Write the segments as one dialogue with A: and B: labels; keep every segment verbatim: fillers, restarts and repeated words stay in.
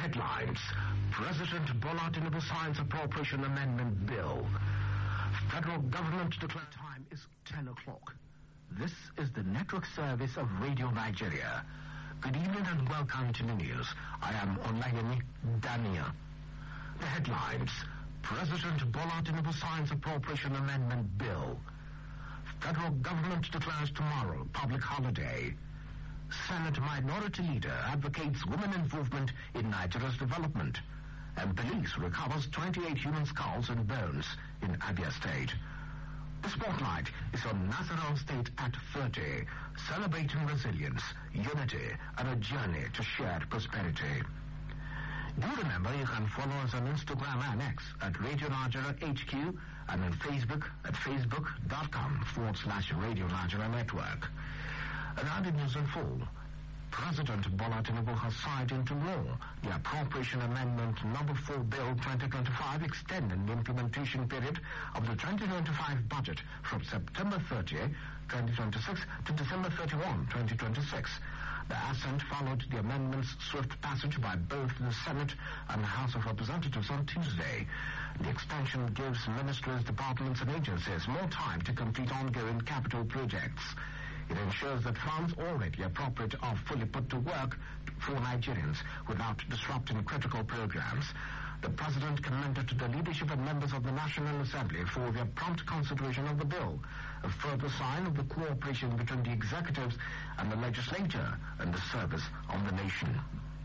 A: Headlines. President Bola Tinubu signs Appropriation Amendment Bill. Federal government declared time is ten o'clock. This is the network service of Radio Nigeria. Good evening and welcome to the news. I am Olayemi Dania. The headlines. President Bola Tinubu signs Appropriation Amendment Bill. Federal government declares tomorrow public holiday. Senate Minority Leader advocates women involvement in Nigeria's development. And police recovers twenty-eight human skulls and bones in Abia State. The spotlight is on Nasarawa State at thirty, celebrating resilience, unity, and a journey to shared prosperity. Do remember you can follow us on Instagram and X at Radio Nigeria H Q and on Facebook at facebook.com forward slash Radio Nigeria Network. Another news in full. President Bola Tinubu has signed into law the Appropriation Amendment Number four Bill twenty twenty-five, extending the implementation period of the twenty twenty-five budget from September thirtieth, twenty twenty-six to December thirty-first, twenty twenty-six. The assent followed the amendment's swift passage by both the Senate and the House of Representatives on Tuesday. The extension gives ministries, departments, and agencies more time to complete ongoing capital projects. It ensures that funds already appropriate are fully put to work for Nigerians without disrupting critical programs. The President commended the leadership and members of the National Assembly for their prompt consideration of the bill, a further sign of the cooperation between the executives and the legislature in the service of the nation.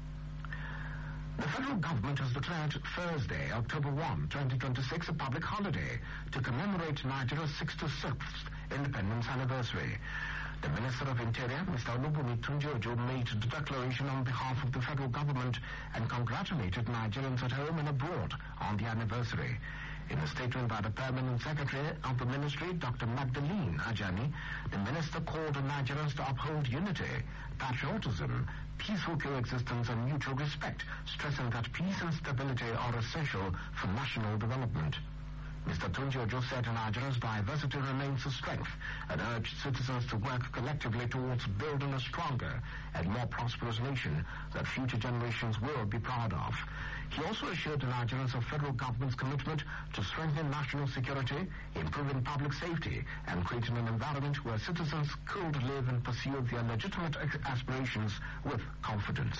A: The federal government has declared Thursday, October first, twenty twenty-six, a public holiday to commemorate Nigeria's sixty-sixth independence anniversary. The Minister of Interior, Mister Olubunmi Tunji-Ojo, made the declaration on behalf of the federal government and congratulated Nigerians at home and abroad on the anniversary. In a statement by the Permanent Secretary of the Ministry, Doctor Magdalene Ajani, the Minister called on Nigerians to uphold unity, patriotism, peaceful coexistence and mutual respect, stressing that peace and stability are essential for national development. Mister Tunji-Ojo said Nigeria's diversity remains a strength and urged citizens to work collectively towards building a stronger and more prosperous nation that future generations will be proud of. He also assured the Nigerians of federal government's commitment to strengthen national security, improving public safety, and creating an environment where citizens could live and pursue their legitimate aspirations with confidence.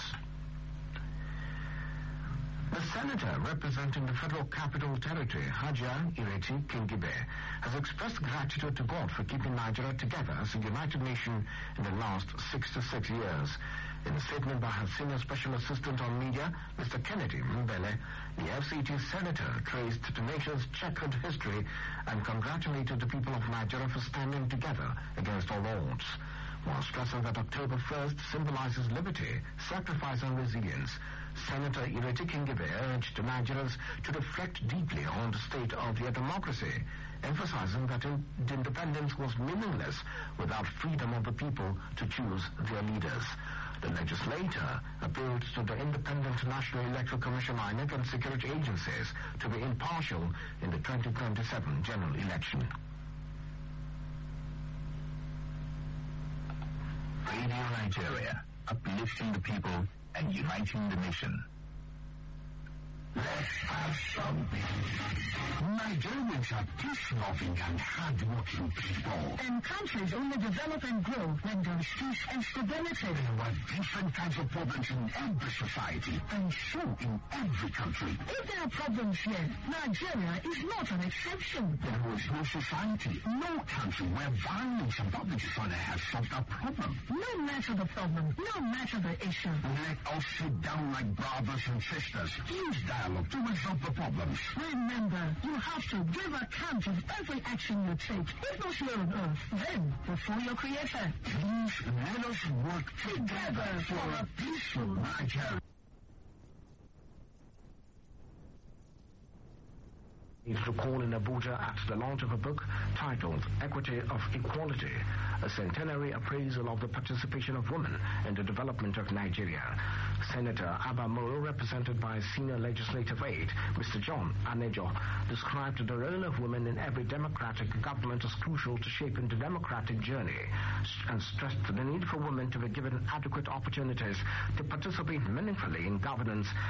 A: The senator representing the Federal Capital Territory, Hajia Ireti Kingibe, has expressed gratitude to God for keeping Nigeria together as a united nation in the last sixty-six years. In a statement by her senior special assistant on media, Mister Kennedy Mbele, the F C T senator traced the nation's checkered history and congratulated the people of Nigeria for standing together against all odds. While stressing that October first symbolizes liberty, sacrifice and resilience, Senator Ireti Kingibe urged Nigerians to reflect deeply on the state of their democracy, emphasizing that in, the independence was meaningless without freedom of the people to choose their leaders. The legislator appealed to the Independent National Electoral Commission I N E C and security agencies to be impartial in the twenty twenty-seven general election.
B: Radio Nigeria, uplifting the people and uniting the nation. Let's have some peace. Nigerians are peace-loving and hard-working people.
C: And countries only develop and grow when there is peace and stability.
B: There are different kinds of problems in every society, and so in every country.
C: If there are problems here, Nigeria is not an exception.
B: There is no society, no country where violence and public disorder has solved a problem.
C: No matter the problem, no matter the issue.
B: Let us sit down like brothers and sisters. Use dialogue to resolve the problems.
C: Remember, you have to give account of every action you take, if not here on earth, then before your creator.
B: Please let us work together for a peaceful Nigeria.
A: To call in Abuja at the launch of a book titled Equity of Equality, a centenary appraisal of the participation of women in the development of Nigeria. Senator Abba Moro, represented by senior legislative aide Mister John Anejo, described the role of women in every democratic government as crucial to shaping the democratic journey and stressed the need for women to be given adequate opportunities to participate meaningfully in governance